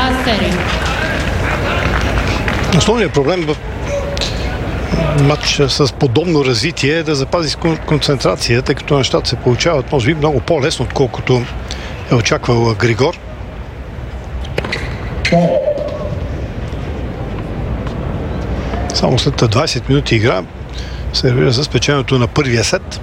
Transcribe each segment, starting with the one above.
Last setting. Основният проблем в матч с подобно развитие е да запази концентрация, тъй като нещата се получават може би много по-лесно, отколкото е очаквал Григор. Само след 20 минути игра сервира за спечелянето на първия сет.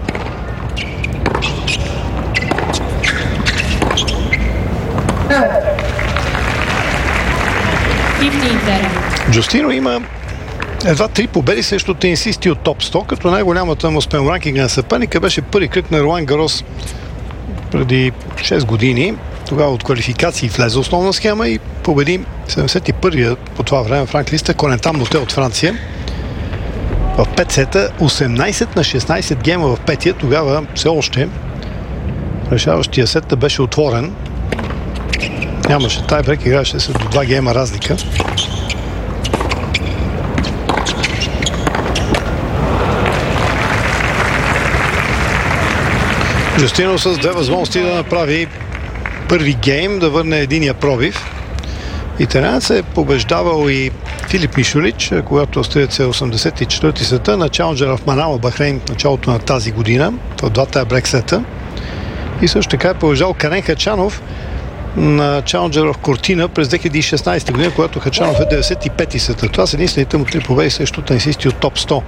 Джустино има едва 3 победи срещу тенисисти от топ 100, като най-голямата му спрямо ранкинга на съперника беше първи кръг на Ролан Гарос преди 6 години. Тогава от квалификации влезе основна схема и победи 71-я по това време в ранглиста Конентан Моте от Франция. В 5 сета 18 на 16 гейма в петия. Тогава все още решаващия сет беше отворен. Нямаше тайбрек, играеше се до 2 гейма разлика. Джустино с 2 възможности да направи първи гейм, да върне единия пробив. Италианец е побеждавал и Филип Мишулич, когато австриец е 84-ти сета на чаленджера в Манама, Бахрейн, началото на тази година, в 2 тайбрек сета. И също така е побеждал Карен Хачанов на чаленджера в Кортина през 2016 година, когато Хачанов е 95-ти сета. Това са единствените му 3 победи срещу тенисисти от топ 100.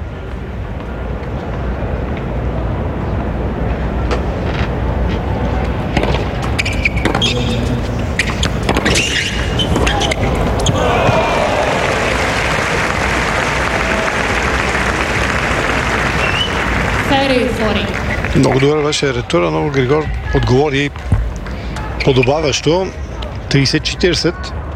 Много добър беше ретура, но Григор отговори подобаващо. 30-40.